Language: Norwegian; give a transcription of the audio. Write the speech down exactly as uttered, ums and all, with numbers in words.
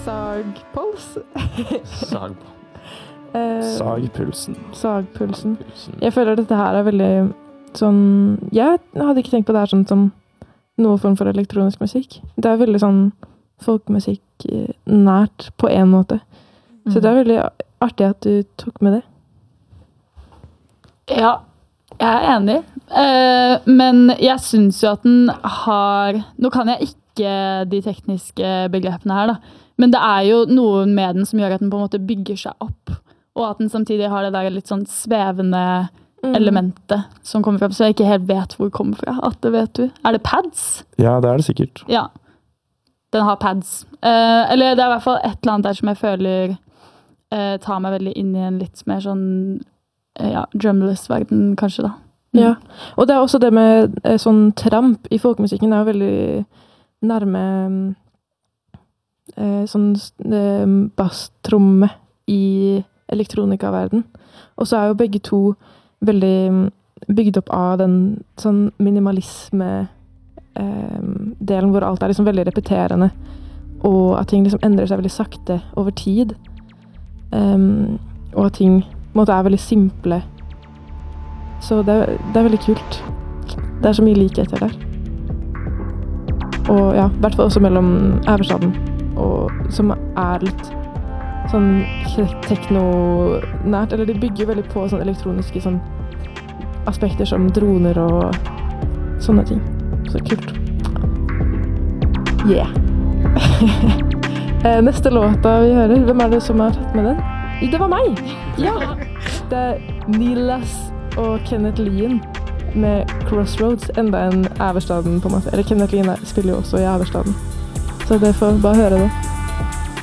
Sagpuls. Sagpuls. Eh, Sagpulsen. Sagpulsen. Jeg føler dette her er veldig sånn... Jeg hadde ikke tenkt på det her sånn som noe form for elektronisk musikk. Det er veldig sånn folkemusikk eh, nært på en måte. Mm. Så det er veldig artig at du tok med det. Ja, jeg er enig. Eh, men jeg synes jo at den har... Nå kan jeg ikke de tekniske begrepene her da. Men det er jo noen med den som gjør at den på en måte bygger seg opp. Og at den samtidig har det der litt sånn svevende mm. elementet som kommer frem. Så jeg ikke helt vet hvor det kommer fra. At det vet du. Er det pads? Ja, det er det sikkert. Ja, den har pads. Eh, eller det er i hvert fall et eller annet der som jeg føler eh, tar meg veldig inn i en litt mer sånn eh, ja, drumless-verden kanskje da. Mm. Ja, og det er også det med eh, sånn tramp i folkemusikken er jo veldig nærme eh, sånn eh, basstromme i elektronikaverden. Og så er jo begge to veldig bygd opp av den sånn minimalisme eh, delen hvor alt er liksom veldig repeterende og at ting liksom endrer seg veldig sakte over tid. Um, og at ting på en måte er veldig simple. Så det, det er veldig kult. Det er så mye likheter der. Og ja, i hvert fall også mellom Æverstaden og som er litt sånn tekno-nært, eller de bygger veldig på sånn elektroniske sånn aspekter som droner og sånne ting. Så kult. Yeah. Neste låta vi hører, hvem er det som har tatt med den? Det var meg! Ja! Det er Nilas og Kenneth Lien med Crossroads, enda en Æverstaden på en måte. Eller Kenneth Lien spiller jo også i Æverstaden. Så det får bare høre det.